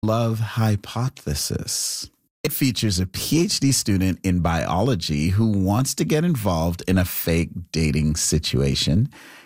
Love Hypothesis. It features a PhD student in biology who wants to get involved in a fake dating situation.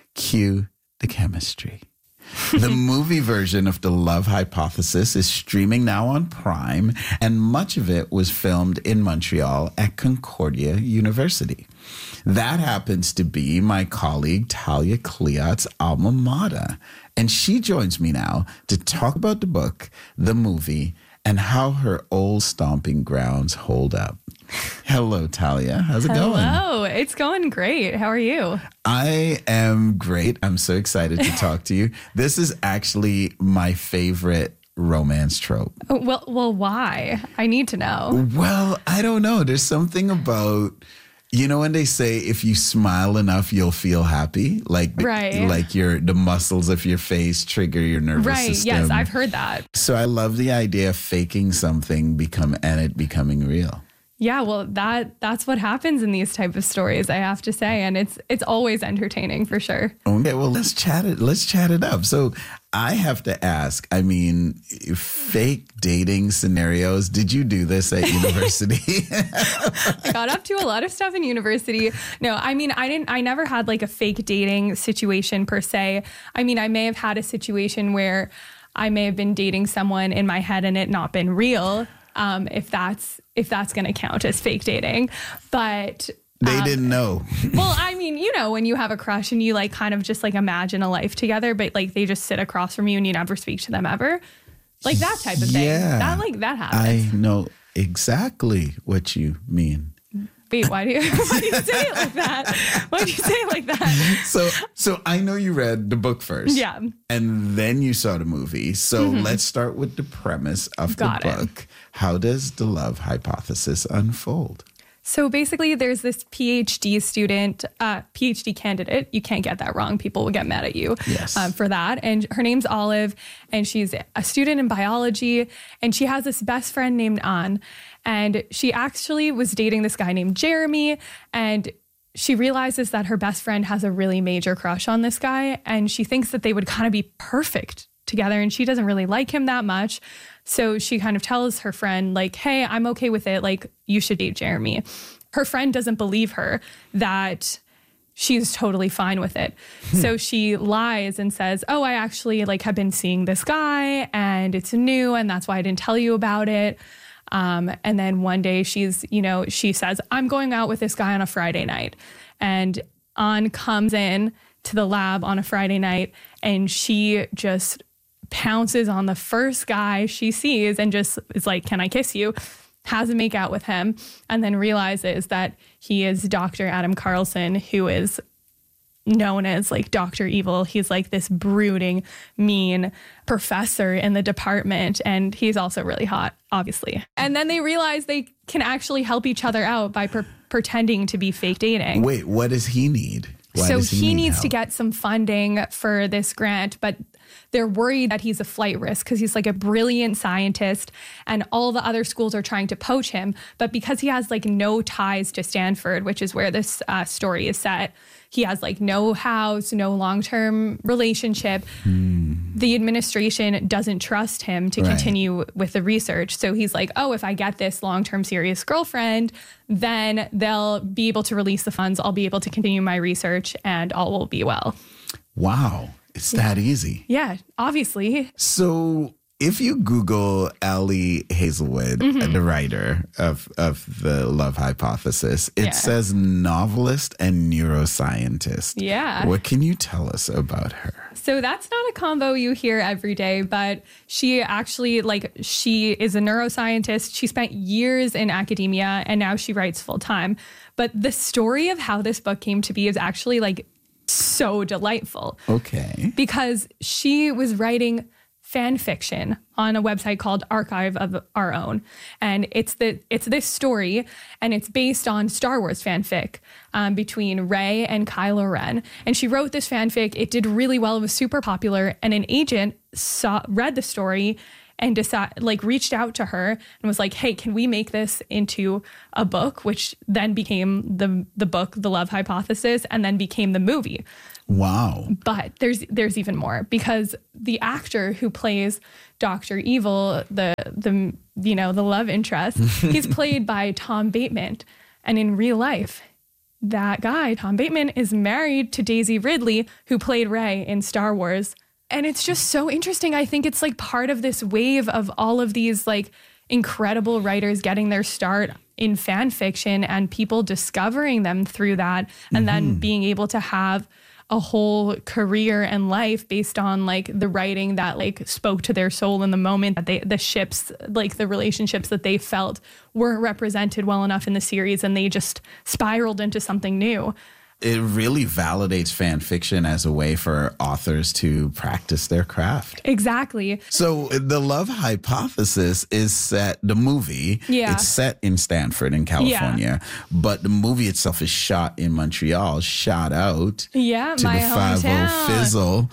Cue the chemistry. The movie version of The Love Hypothesis is streaming now on Prime, and much of it was filmed in Montreal at Concordia University. That happens to be my colleague Talia Cleot's alma mater, and she joins me now to talk about the book, the movie, and how her old stomping grounds hold up. Hello, Talia. How's it going? Hello. It's going great. How are you? I am great. I'm so excited to talk to you. This is actually my favorite romance trope. Well, why? I need to know. Well, I don't know. There's something about, you know, when they say if you smile enough, you'll feel happy, like the muscles of your face trigger your nervous system. Yes, I've heard that. So I love the idea of faking something and it becoming real. Yeah, well, that's what happens in these type of stories, I have to say, and it's always entertaining for sure. Okay, well, let's chat it up. So I have to ask, I mean, fake dating scenarios. Did you do this at university? I got up to a lot of stuff in university. No, I mean, I never had like a fake dating situation per se. I mean, I may have had a situation where I may have been dating someone in my head and it not been real. If that's going to count as fake dating, but they didn't know. Well, I mean, you know, when you have a crush and you like kind of just like imagine a life together, but like they just sit across from you and you never speak to them ever, like that type of thing. Yeah, that happens. I know exactly what you mean. Wait, why do you say it like that? Why do you say it like that? So I know you read the book first. Yeah. And then you saw the movie. So let's start with the premise of the book. How does the love hypothesis unfold? So basically there's this PhD student, PhD candidate. You can't get that wrong. People will get mad at you for that. And her name's Olive, and she's a student in biology, and she has this best friend named Anne. And she actually was dating this guy named Jeremy, and she realizes that her best friend has a really major crush on this guy, and she thinks that they would kind of be perfect together, and she doesn't really like him that much. So she kind of tells her friend, like, hey, I'm okay with it. Like, you should date Jeremy. Her friend doesn't believe her that she's totally fine with it. So she lies and says, oh, I actually like have been seeing this guy and it's new and that's why I didn't tell you about it. And then one day she says, I'm going out with this guy on a Friday night. And Anne comes in to the lab on a Friday night and she just pounces on the first guy she sees and just is like, can I kiss you? Has a make out with him, and then realizes that he is Dr. Adam Carlson, who is known as like Dr. Evil. He's like this brooding, mean professor in the department, and he's also really hot, obviously. And then they realize they can actually help each other out by pretending to be fake dating. Wait, what does he need? So he needs to get some funding for this grant, but they're worried that he's a flight risk because he's like a brilliant scientist and all the other schools are trying to poach him. But because he has like no ties to Stanford, which is where this story is set, he has like no house, no long-term relationship. The administration doesn't trust him to continue with the research. So he's like, oh, if I get this long-term serious girlfriend, then they'll be able to release the funds. I'll be able to continue my research and all will be well. Wow. It's that easy. Yeah, obviously. So if you Google Ali Hazelwood, the writer of The Love Hypothesis, it says novelist and neuroscientist. Yeah. What can you tell us about her? So that's not a combo you hear every day, but she actually, she is a neuroscientist. She spent years in academia and now she writes full time. But the story of how this book came to be is actually so delightful. Okay. Because she was writing fan fiction on a website called Archive of Our Own. And it's this story, and it's based on Star Wars fanfic between Rey and Kylo Ren. And she wrote this fanfic. It did really well. It was super popular. And an agent read the story and reached out to her and was like, hey, can we make this into a book, which then became the book, The Love Hypothesis, and then became the movie. Wow. But there's even more, because the actor who plays Dr. Evil, the love interest, he's played by Tom Bateman. And in real life, that guy, Tom Bateman, is married to Daisy Ridley, who played Rey in Star Wars. And it's just so interesting. I think it's like part of this wave of all of these like incredible writers getting their start in fan fiction and people discovering them through that, and then being able to have a whole career and life based on like the writing that like spoke to their soul in the moment, that the relationships that they felt weren't represented well enough in the series, and they just spiraled into something new. It really validates fan fiction as a way for authors to practice their craft. Exactly. So The Love Hypothesis is set, the movie, it's set in Stanford in California, but the movie itself is shot in Montreal, shot out to my the 50 hometown. Fizzle.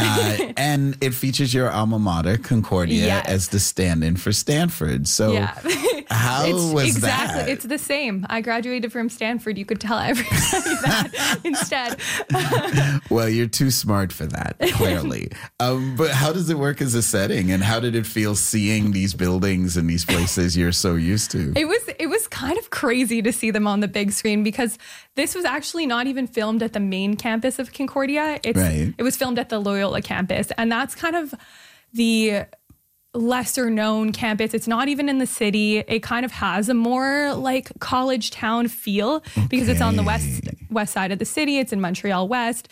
And it features your alma mater, Concordia, as the stand-in for Stanford. So how was that? It's the same. I graduated from Stanford. You could tell everybody that instead. Well, you're too smart for that, clearly. But how does it work as a setting? And how did it feel seeing these buildings and these places you're so used to? It was kind of crazy to see them on the big screen, because this was actually not even filmed at the main campus of Concordia. It was filmed at the Loyola campus. And that's kind of the lesser known campus. It's not even in the city. It kind of has a more like college town feel, because it's on the west side of the city. It's in Montreal West.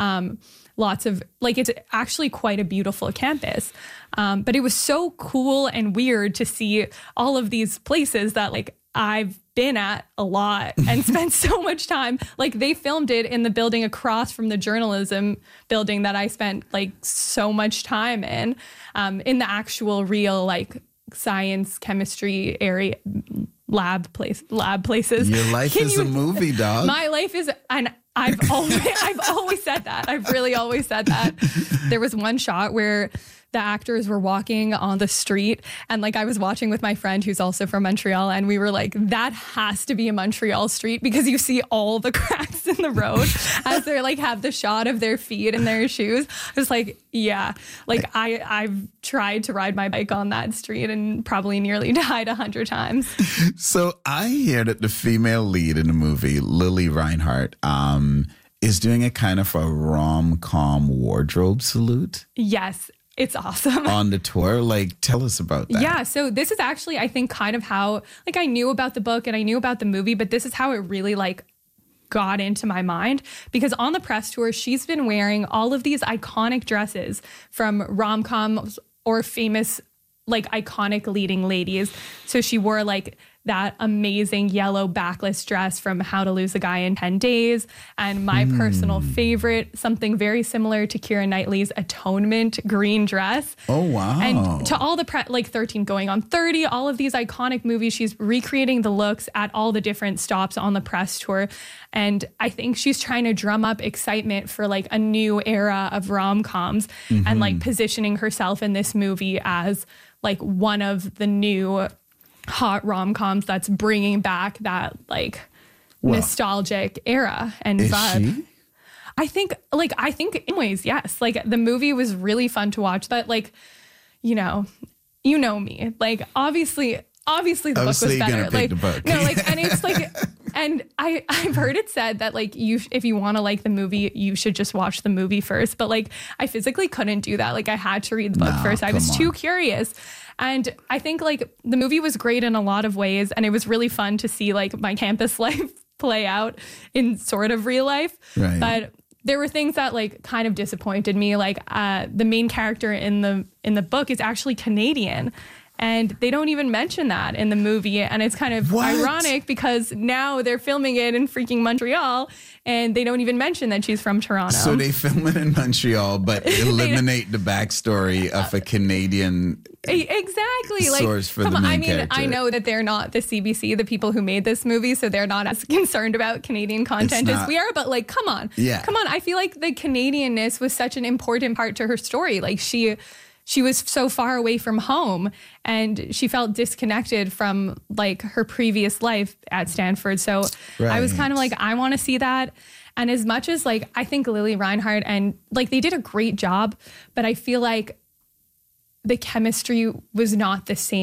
Lots of like, it's actually quite a beautiful campus. But it was so cool and weird to see all of these places that like I've been at a lot and spent so much time. Like they filmed it in the building across from the journalism building that I spent like so much time in the actual real like science, chemistry area, lab places. Your life is a movie, dog. My life is, and I've always said that. I've really always said that. There was one shot where the actors were walking on the street, and like I was watching with my friend who's also from Montreal, and we were like, that has to be a Montreal street, because you see all the cracks in the road as they're like have the shot of their feet and their shoes. I was like, yeah, like I've tried to ride my bike on that street and probably nearly died 100 times. So I hear that the female lead in the movie, Lily Reinhart, is doing a kind of a rom-com wardrobe salute. Yes. It's awesome. On the tour. Like, tell us about that. Yeah. So this is actually, I think, kind of how, like, I knew about the book and I knew about the movie, but this is how it really, like, got into my mind, because on the press tour, she's been wearing all of these iconic dresses from rom-coms or famous, like, iconic leading ladies. So she wore, like, that amazing yellow backless dress from How to Lose a Guy in 10 Days. And my personal favorite, something very similar to Keira Knightley's Atonement green dress. Oh, wow. And to all the, like 13 Going on 30, all of these iconic movies, she's recreating the looks at all the different stops on the press tour. And I think she's trying to drum up excitement for like a new era of rom-coms and like positioning herself in this movie as like one of the new hot rom-coms that's bringing back that like nostalgic era and vibe. She? I think in ways, yes. Like the movie was really fun to watch, but like, you know me, like obviously the book was better. Like, the book. No, like, and it's like, and I've heard it said that like if you want to like the movie, you should just watch the movie first. But like, I physically couldn't do that. Like I had to read the book first. I was too curious. And I think like the movie was great in a lot of ways. And it was really fun to see like my campus life play out in sort of real life. Right. But there were things that like kind of disappointed me. Like the main character in the book is actually Canadian. And they don't even mention that in the movie. And it's kind of ironic because now they're filming it in freaking Montreal and they don't even mention that she's from Toronto. So they film it in Montreal, but eliminate the backstory of a Canadian source for the main character. I know that they're not the CBC, the people who made this movie, so they're not as concerned about Canadian content as we are. But like, come on. I feel like the Canadianness was such an important part to her story. Like she she was so far away from home and she felt disconnected from like her previous life at Stanford. So I was kind of like, I want to see that. And as much as like, I think Lili Reinhart and like they did a great job, but I feel like the chemistry was not the same